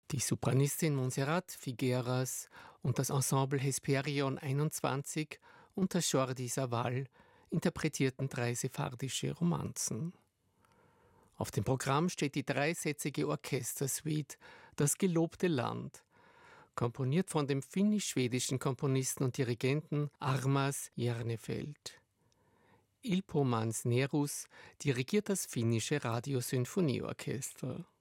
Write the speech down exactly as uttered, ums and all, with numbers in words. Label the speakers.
Speaker 1: Die Sopranistin Montserrat Figueras und das Ensemble Hesperion einundzwanzig unter Jordi Savall interpretierten drei sephardische Romanzen. Auf dem Programm steht die dreisätzige Orchestersuite »Das gelobte Land«, komponiert von dem finnisch-schwedischen Komponisten und Dirigenten Armas Järnefelt. Ilpo Mans Nerus dirigiert das finnische Radiosinfonieorchester.